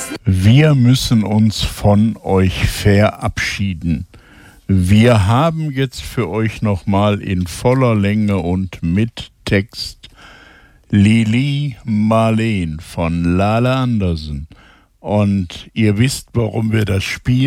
Wir müssen uns von euch verabschieden. Wir haben jetzt für euch nochmal in voller Länge und mit Text Lili Marleen von Lale Andersen. Und ihr wisst, warum wir das spielen.